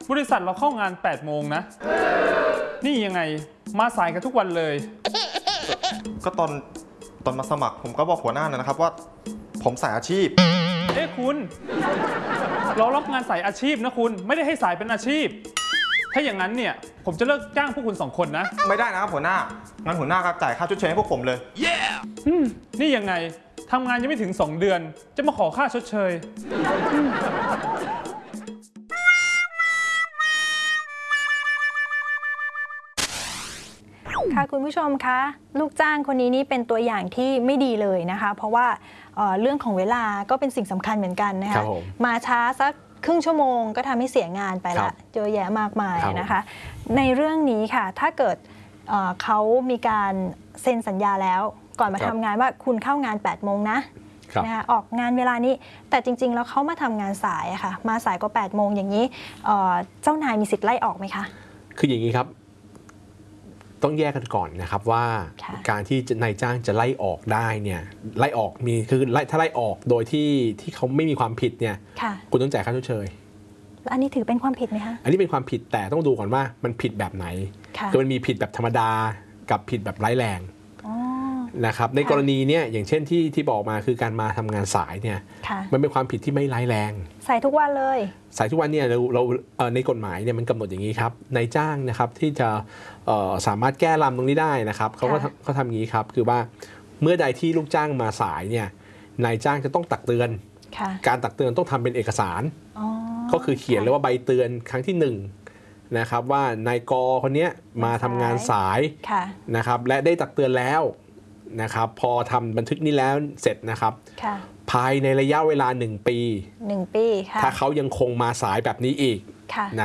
บริษัทเราเข้างาน8 โมงนะนี่ยังไงมาสายกันทุกวันเลยก็ตอนมาสมัครผมก็บอกหัวหน้านะครับว่าผมสายอาชีพคุณเรารับงานสายอาชีพนะคุณไม่ได้ให้สายเป็นอาชีพถ้าอย่างนั้นเนี่ยผมจะเลิกจ้างพวกคุณ2 คนนะไม่ได้นะครับหัวหน้างั้นหัวหน้าครับจ่ายค่าชดเชยให้พวกผมเลยนี่ยังไงทำงานยังไม่ถึง2 เดือนจะมาขอค่าชดเชยค่ะคุณผู้ชมคะลูกจ้างคนนี้นี่เป็นตัวอย่างที่ไม่ดีเลยนะคะเพราะว่าเรื่องของเวลาก็เป็นสิ่งสำคัญเหมือนกันนะคะมาช้าสักครึ่งชั่วโมงก็ทำให้เสียงานไปละเยอะแยะมากมายนะคะในเรื่องนี้ค่ะถ้าเกิดเขามีการเซ็นสัญญาแล้วก่อนมาทำงานว่าคุณเข้างาน8 โมงนะนะคะออกงานเวลานี้แต่จริงๆแล้วเขามาทำงานสายค่ะมาสายกว่า8 โมงอย่างนี้เจ้านายมีสิทธิ์ไล่ออกไหมคะคืออย่างนี้ครับต้องแยกกันก่อนนะครับว่าการที่นายจ้างจะไล่ออกได้เนี่ยไล่ออกมีคือถ้าไล่ออกโดยที่เขาไม่มีความผิดเนี่ยคุณต้องจ่ายค่าชดเชยอันนี้ถือเป็นความผิดไหมคะอันนี้เป็นความผิดแต่ต้องดูก่อนว่ามันผิดแบบไหนคือมันมีผิดแบบธรรมดากับผิดแบบร้ายแรงนะครับในกรณีเนี่ยอย่างเช่นที่บอกมาคือการมาทำงานสายเนี่ยมันเป็นความผิดที่ไม่ร้ายแรงใส่ทุกวันเลยใส่ทุกวันเนี่ยเราในกฎหมายเนี่ยมันกำหนดอย่างนี้ครับนายจ้างนะครับที่จะสามารถแก้ลำตรงนี้ได้นะครับเขาทำอย่างนี้ครับคือว่าเมื่อใดที่ลูกจ้างมาสายเนี่ยนายจ้างจะต้องตักเตือนการตักเตือนต้องทำเป็นเอกสารก็คือเขียนเลยว่าใบเตือนครั้งที่1นะครับว่านายกคนนี้มาทำงานสายนะครับและได้ตักเตือนแล้วนะครับพอทำบันทึกนี้แล้วเสร็จนะครับภายในระยะเวลา1 ปีค่ะถ้าเขายังคงมาสายแบบนี้อีก